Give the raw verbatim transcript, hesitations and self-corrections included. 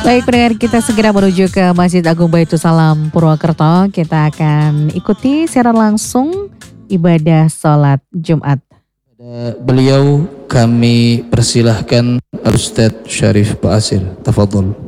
Baik pendengar, kita segera menuju ke Masjid Agung Baitul Salam Purwokerto. Kita akan ikuti secara langsung ibadah sholat Jumat. Beliau kami persilahkan Al-Ustadz Syarif Ba'asir. Tafadhol.